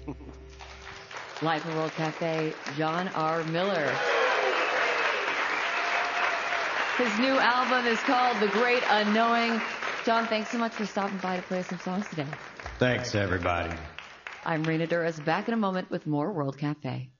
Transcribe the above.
Live from World Cafe, John R. Miller. His new album is called The Great Unknowing. John, thanks so much for stopping by to play us some songs today. Thanks, everybody. I'm Rena Duras, back in a moment with more World Cafe.